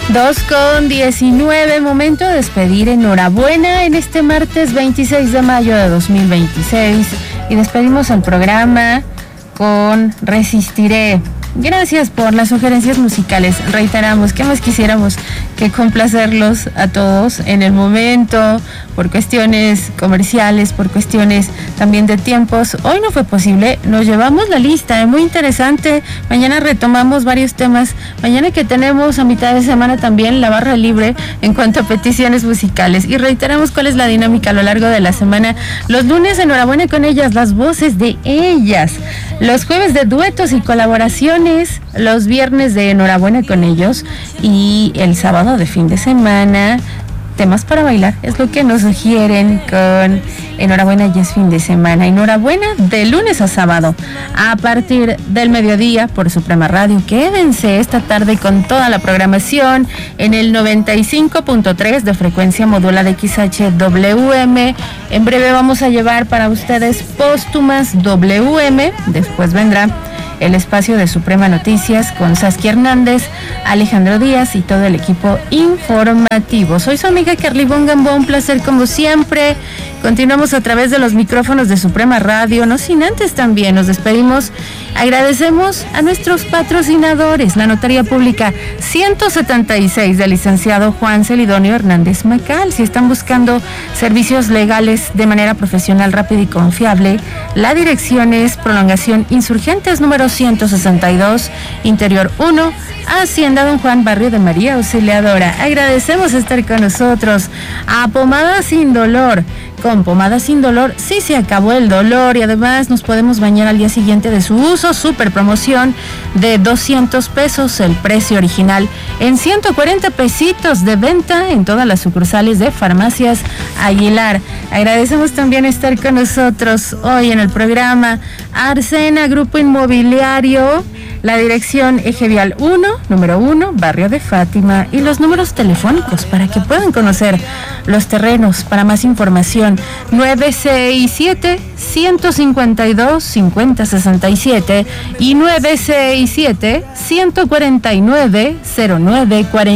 2:19, momento de despedir. Enhorabuena en este martes 26 de mayo de 2026 y despedimos el programa con Resistiré. Gracias por las sugerencias musicales. Reiteramos que más quisiéramos que complacerlos a todos en el momento, por cuestiones comerciales, por cuestiones también de tiempos. Hoy no fue posible, nos llevamos la lista, muy interesante. Mañana retomamos varios temas. Mañana que tenemos a mitad de semana también la barra libre en cuanto a peticiones musicales. Y reiteramos cuál es la dinámica a lo largo de la semana. Los lunes, enhorabuena con ellas, las voces de ellas. Los jueves de duetos y colaboraciones. Los viernes de enhorabuena con ellos. Y el sábado de fin de semana, temas para bailar, es lo que nos sugieren con enhorabuena, ya es fin de semana. Enhorabuena de lunes a sábado a partir del mediodía por Suprema Radio. Quédense esta tarde con toda la programación en el 95.3 de frecuencia modulada XHWM. En breve vamos a llevar para ustedes póstumas WM. Después vendrá el espacio de Suprema Noticias con Saskia Hernández, Alejandro Díaz y todo el equipo informativo. Soy su amiga Carly Bongambo, un placer como siempre. Continuamos a través de los micrófonos de Suprema Radio, no sin antes también nos despedimos. Agradecemos a nuestros patrocinadores, la Notaría Pública 176 del licenciado Juan Celidonio Hernández Macal. Si están buscando servicios legales de manera profesional, rápida y confiable, la dirección es Prolongación Insurgentes número 162, Interior 1, Hacienda Don Juan, Barrio de María Auxiliadora. Agradecemos estar con nosotros. A Pomada Sin Dolor. Con Pomada Sin Dolor sí se acabó el dolor y además nos podemos bañar al día siguiente de su uso. Super promoción de 200 pesos el precio original, en 140 pesitos de venta en todas las sucursales de Farmacias Aguilar. Agradecemos también estar con nosotros hoy en el programa Arsena Grupo Inmobiliario. La dirección Eje Vial 1, número 1, Barrio de Fátima, y los números telefónicos para que puedan conocer los terrenos. Para más información, 967-152-5067 y 967-149-0940.